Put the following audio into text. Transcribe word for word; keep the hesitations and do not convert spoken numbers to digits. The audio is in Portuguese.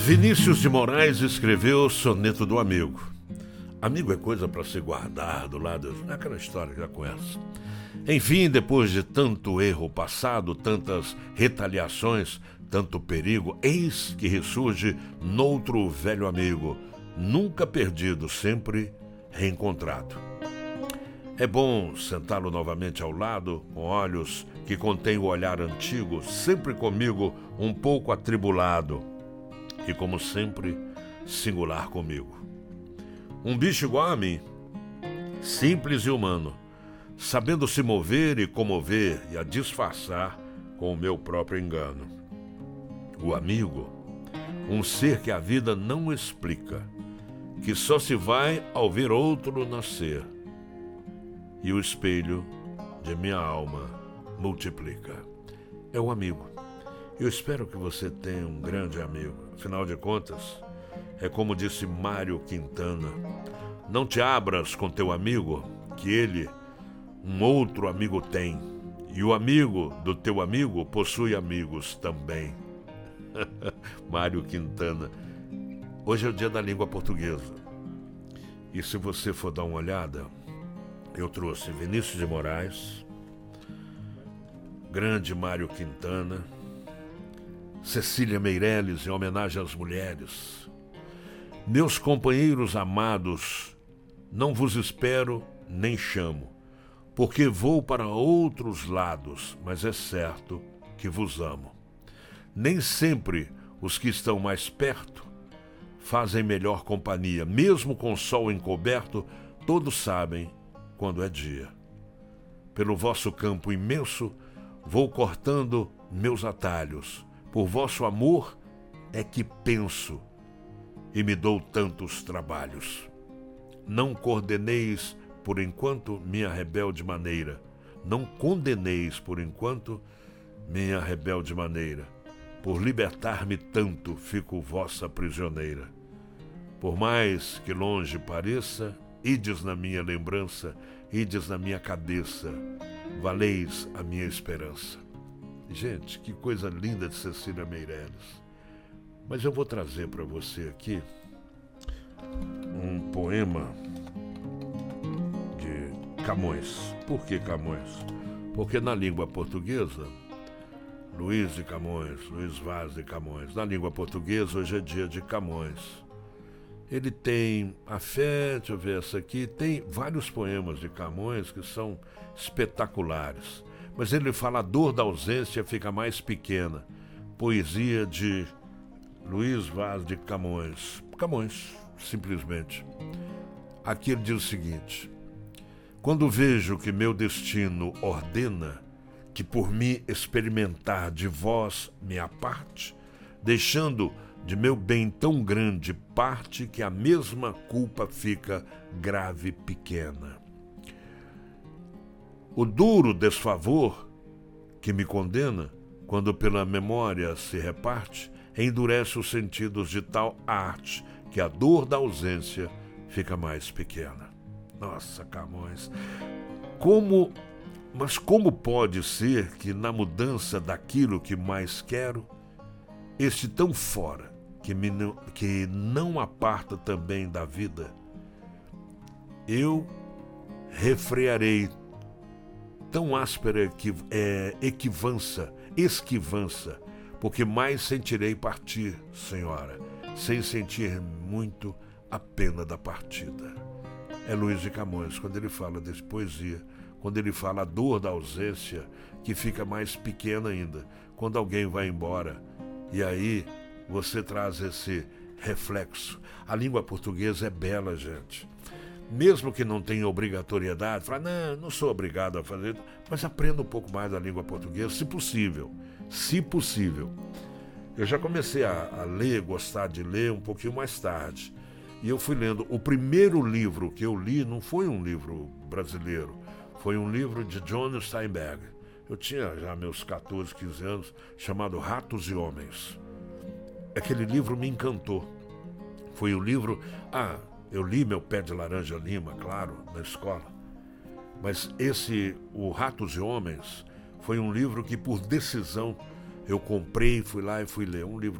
Vinícius de Moraes escreveu o Soneto do Amigo. Amigo é coisa para ser guardado lá, é aquela história que já conhece. Enfim, depois de tanto erro passado, tantas retaliações, tanto perigo, eis que ressurge noutro velho amigo, nunca perdido, sempre reencontrado. É bom sentá-lo novamente ao lado, com olhos que contêm o olhar antigo, sempre comigo um pouco atribulado, e como sempre, singular comigo. Um bicho igual a mim, simples e humano, sabendo se mover e comover e a disfarçar com o meu próprio engano. O amigo, um ser que a vida não explica, que só se vai ao ver outro nascer, e o espelho de minha alma multiplica. É o amigo. Eu espero que você tenha um grande amigo. Afinal de contas, é como disse Mário Quintana: não te abras com teu amigo, que ele, um outro amigo tem, e o amigo do teu amigo possui amigos também. Mário Quintana. Hoje é o dia da língua portuguesa. E se você for dar uma olhada, eu trouxe Vinícius de Moraes, grande Mário Quintana, Cecília Meirelles, em homenagem às mulheres. Meus companheiros amados, não vos espero nem chamo, porque vou para outros lados, mas é certo que vos amo. Nem sempre os que estão mais perto fazem melhor companhia, mesmo com o sol encoberto, todos sabem quando é dia. Pelo vosso campo imenso, vou cortando meus atalhos. Por vosso amor é que penso e me dou tantos trabalhos. Não coordeneis por enquanto minha rebelde maneira. Não condeneis por enquanto minha rebelde maneira. Por libertar-me tanto fico vossa prisioneira. Por mais que longe pareça, ides na minha lembrança, ides na minha cabeça, valeis a minha esperança. Gente, que coisa linda de Cecília Meirelles. Mas eu vou trazer para você aqui um poema de Camões. Por que Camões? Porque na língua portuguesa, Luís de Camões, Luís Vaz de Camões, na língua portuguesa hoje é dia de Camões. Ele tem a fé, deixa eu ver essa aqui, tem vários poemas de Camões que são espetaculares. Mas ele fala: a dor da ausência fica mais pequena. Poesia de Luís Vaz de Camões. Camões, simplesmente. Aqui ele diz o seguinte: quando vejo que meu destino ordena que por mim experimentar de vós me aparte, deixando de meu bem tão grande parte que a mesma culpa fica grave pequena. O duro desfavor que me condena, quando pela memória se reparte, endurece os sentidos de tal arte que a dor da ausência fica mais pequena. Nossa, Camões, como, mas como pode ser que na mudança daquilo que mais quero, este tão fora que, me não, que não aparta também da vida, eu refrearei tão áspera que é equivança, esquivança, porque mais sentirei partir, senhora, sem sentir muito a pena da partida. É Luís de Camões, quando ele fala desse poesia, quando ele fala a dor da ausência, que fica mais pequena ainda, quando alguém vai embora, e aí você traz esse reflexo. A língua portuguesa é bela, gente. Mesmo que não tenha obrigatoriedade, fala: não, não sou obrigado a fazer, mas aprenda um pouco mais da língua portuguesa, se possível, se possível. Eu já comecei a, a ler, gostar de ler um pouquinho mais tarde, e eu fui lendo. O primeiro livro que eu li não foi um livro brasileiro, foi um livro de John Steinbeck. Eu tinha já meus catorze, quinze anos, chamado Ratos e Homens. Aquele livro me encantou. Foi o livro... Ah, eu li Meu Pé de Laranja Lima, claro, na escola. Mas esse, o Ratos e Homens, foi um livro que, por decisão, eu comprei, fui lá e fui ler. Um livro